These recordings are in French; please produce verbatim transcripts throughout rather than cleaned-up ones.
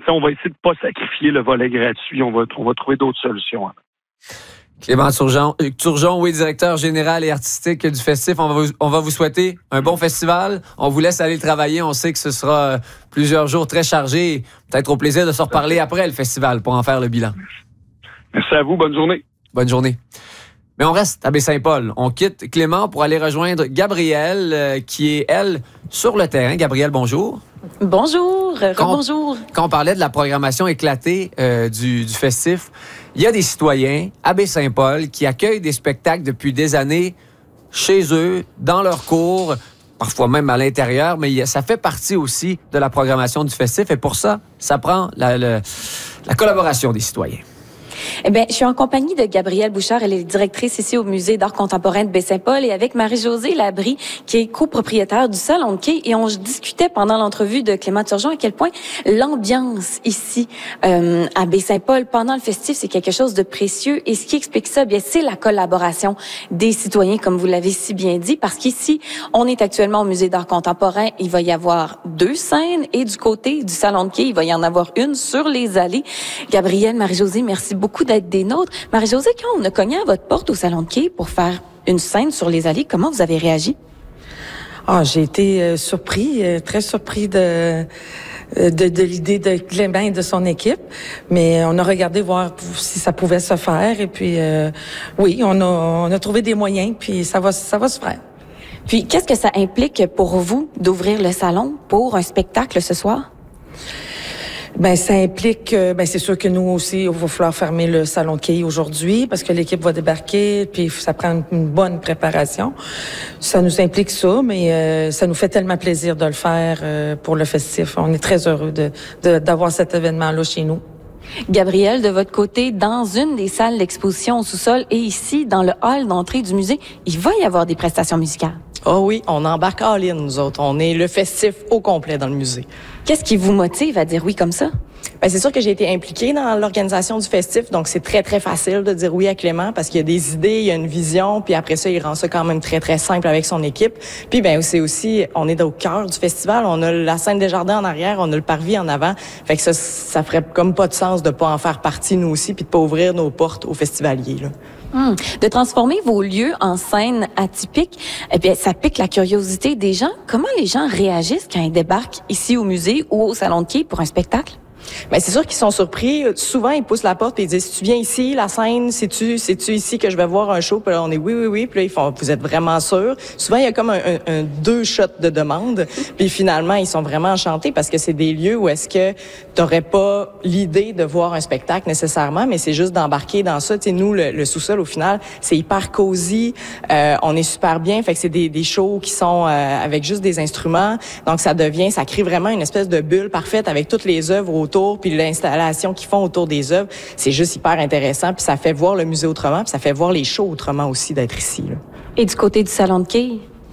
on va essayer de pas sacrifier le volet gratuit. On va, on va trouver d'autres solutions. Hein. Clément Turgeon, Turgeon, oui, directeur général et artistique du Festif. On va, vous, on va vous souhaiter un bon festival. On vous laisse aller travailler. On sait que ce sera plusieurs jours très chargés. Peut-être au plaisir de se reparler après le festival pour en faire le bilan. Merci à vous. Bonne journée. Bonne journée. Mais on reste à Baie-Saint-Paul. On quitte Clément pour aller rejoindre Gabrielle, euh, qui est, elle, sur le terrain. Gabrielle, bonjour. Bonjour. Quand, Bonjour. Quand on parlait de la programmation éclatée euh, du, du festif, il y a des citoyens à Baie-Saint-Paul qui accueillent des spectacles depuis des années chez eux, dans leur cours, parfois même à l'intérieur, mais ça fait partie aussi de la programmation du festif. Et pour ça, ça prend la, la, la collaboration des citoyens. Eh bien, je suis en compagnie de Gabrielle Bouchard. Elle est directrice ici au Musée d'art contemporain de Baie-Saint-Paul et avec Marie-Josée Labrie, qui est copropriétaire du Salon de Quai. Et on discutait pendant l'entrevue de Clément Turgeon à quel point l'ambiance ici euh, à Baie-Saint-Paul pendant le festif, c'est quelque chose de précieux. Et ce qui explique ça, bien, c'est la collaboration des citoyens, comme vous l'avez si bien dit, parce qu'ici, on est actuellement au Musée d'art contemporain. Il va y avoir deux scènes et du côté du Salon de Quai, il va y en avoir une sur les allées. Gabrielle, Marie-Josée, merci beaucoup. beaucoup d'être des nôtres. Marie-Josée, quand on a cogné à votre porte au Salon de Quai pour faire une scène sur les allées, comment vous avez réagi? Ah, j'ai été euh, surpris, euh, très surpris de de, de l'idée de Clément et de son équipe, mais on a regardé voir si ça pouvait se faire et puis euh, oui, on a on a trouvé des moyens puis ça va ça va se faire. Puis qu'est-ce que ça implique pour vous d'ouvrir le salon pour un spectacle ce soir? Ben ça implique, ben c'est sûr que nous aussi, il va falloir fermer le Salon de Quai aujourd'hui parce que l'équipe va débarquer, puis ça prend une bonne préparation. Ça nous implique ça, mais euh, ça nous fait tellement plaisir de le faire euh, pour le festif. On est très heureux de, de d'avoir cet événement-là chez nous. Gabrielle, de votre côté, dans une des salles d'exposition au sous-sol et ici, dans le hall d'entrée du musée, il va y avoir des prestations musicales. Oh oui, on embarque all-in, nous autres. On est le festif au complet dans le musée. Qu'est-ce qui vous motive à dire oui comme ça? Ben, c'est sûr que j'ai été impliquée dans l'organisation du festif, donc c'est très, très facile de dire oui à Clément parce qu'il y a des idées, il y a une vision, puis après ça, il rend ça quand même très, très simple avec son équipe. Puis ben c'est aussi, on est au cœur du festival, on a la scène des jardins en arrière, on a le parvis en avant, fait que ça, ça ferait comme pas de sens de pas en faire partie, nous aussi, puis de pas ouvrir nos portes aux festivaliers, là. Hum. De transformer vos lieux en scènes atypiques, eh bien, ça pique la curiosité des gens. Comment les gens réagissent quand ils débarquent ici au musée ou au Salon de Quai pour un spectacle? Ben c'est sûr qu'ils sont surpris. Souvent, ils poussent la porte et ils disent, si tu viens ici, la scène, c'est-tu, c'est-tu ici que je vais voir un show? Puis là, on est oui, oui, oui. Puis là, ils font, vous êtes vraiment sûr? Souvent, il y a comme un, un, un deux shots de demande. Puis finalement, ils sont vraiment enchantés parce que c'est des lieux où est-ce que t'aurais pas l'idée de voir un spectacle nécessairement, mais c'est juste d'embarquer dans ça. Tu sais, nous, le, le sous-sol, au final, c'est hyper cosy. Euh, on est super bien. Fait que c'est des, des shows qui sont euh, avec juste des instruments. Donc, ça devient, ça crée vraiment une espèce de bulle parfaite avec toutes les œuvres autour, puis l'installation qu'ils font autour des œuvres. C'est juste hyper intéressant, puis ça fait voir le musée autrement, puis ça fait voir les shows autrement aussi d'être ici, là. Et du côté du Salon de Quai,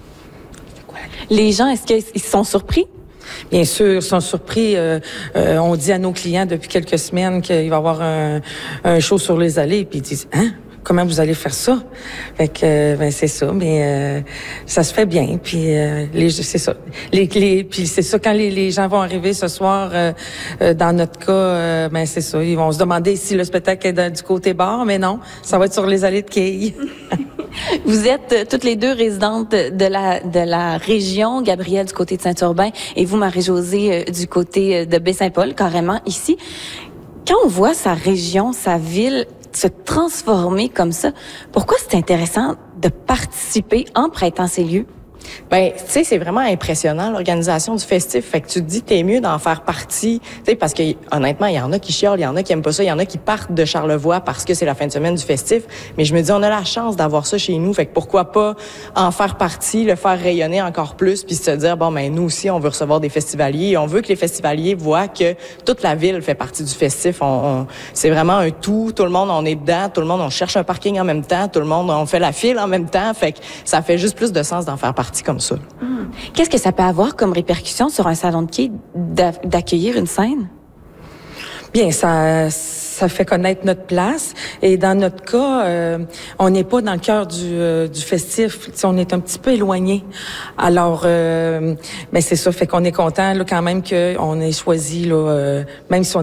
les gens, est-ce qu'ils sont surpris? Bien sûr, ils sont surpris. Euh, euh, on dit à nos clients depuis quelques semaines qu'il va y avoir un, un show sur les allées, puis ils disent « Hein? Comment vous allez faire ça? » Fait que, euh, ben, c'est ça, mais euh, ça se fait bien, puis euh, les, c'est ça. Les, les, puis c'est ça, quand les, les gens vont arriver ce soir, euh, euh, dans notre cas, euh, ben c'est ça, ils vont se demander si le spectacle est dans, du côté bar, mais non, ça va être sur les allées de Quai. Vous êtes euh, toutes les deux résidentes de la de la région, Gabrielle du côté de Saint-Urbain et vous, Marie-Josée, euh, du côté de Baie-Saint-Paul, carrément ici. Quand on voit sa région, sa ville se transformer comme ça, pourquoi c'est intéressant de participer en prêtant ces lieux? Ben, tu sais, c'est vraiment impressionnant, l'organisation du festif. Fait que tu te dis, t'es mieux d'en faire partie. Tu sais, parce que, honnêtement, il y en a qui chiolent, il y en a qui aiment pas ça, il y en a qui partent de Charlevoix parce que c'est la fin de semaine du festif. Mais je me dis, on a la chance d'avoir ça chez nous. Fait que pourquoi pas en faire partie, le faire rayonner encore plus, puis se dire, bon, ben, nous aussi, on veut recevoir des festivaliers. Et on veut que les festivaliers voient que toute la ville fait partie du festif. On, on, c'est vraiment un tout. Tout le monde, on est dedans. Tout le monde, on cherche un parking en même temps. Tout le monde, on fait la file en même temps. Fait que ça fait juste plus de sens d'en faire partie comme ça. Hum. Qu'est-ce que ça peut avoir comme répercussion sur un salon de quai d'accueillir une scène? Bien, ça, ça fait connaître notre place. Et dans notre cas, euh, on n'est pas dans le cœur du, euh, du festif. T'sais, on est un petit peu éloigné. Alors, euh, ben c'est ça, fait qu'on est content là, quand même qu'on ait choisi, là, euh, même si on